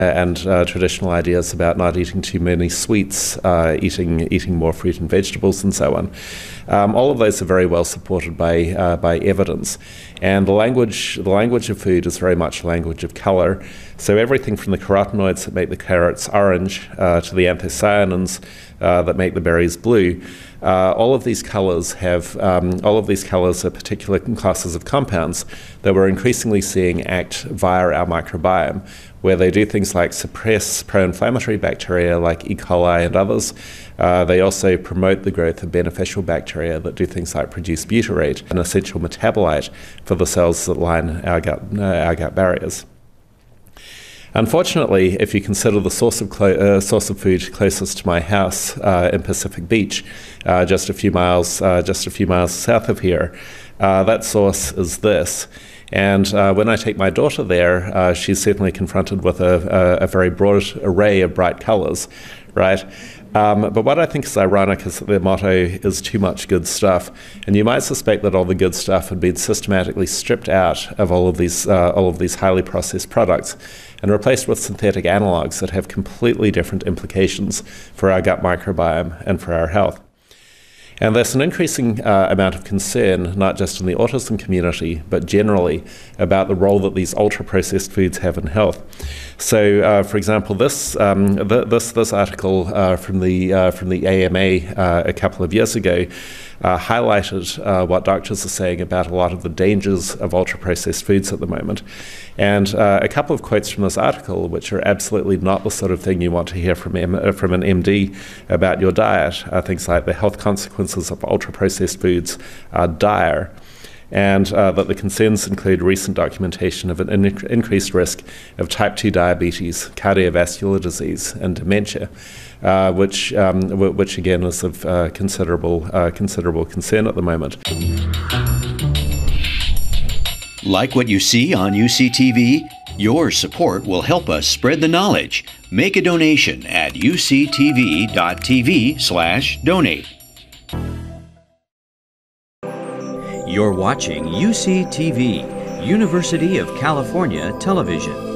and traditional ideas about not eating too many sweets, eating more fruit and vegetables, and so on. All of those are very well supported by evidence, and the language of food is very much a language of color. So everything from the carotenoids that make the carrots orange to the anthocyanins that make the berries blue. All of these colors are particular classes of compounds that we're increasingly seeing act via our microbiome, where they do things like suppress pro-inflammatory bacteria like E. coli and others. They also promote the growth of beneficial bacteria that do things like produce butyrate, an essential metabolite for the cells that line our gut barriers. Unfortunately, if you consider the source of food closest to my house in Pacific Beach, just a few miles south of here, that source is this. And when I take my daughter there, she's certainly confronted with a very broad array of bright colors, right? But what I think is ironic is that their motto is too much good stuff, and you might suspect that all the good stuff had been systematically stripped out of all of these highly processed products and replaced with synthetic analogs that have completely different implications for our gut microbiome and for our health. And there's an increasing amount of concern, not just in the autism community, but generally about the role that these ultra-processed foods have in health. So, for example, this article from the AMA a couple of years ago highlighted what doctors are saying about a lot of the dangers of ultra-processed foods at the moment. And a couple of quotes from this article, which are absolutely not the sort of thing you want to hear from an MD about your diet, are things like the health consequences of ultra-processed foods are dire, and that the concerns include recent documentation of an increased risk of type 2 diabetes, cardiovascular disease, and dementia, which again is of considerable concern at the moment. Like what you see on UCTV? Your support will help us spread the knowledge. Make a donation at uctv.tv/donate. You're watching UCTV, University of California Television.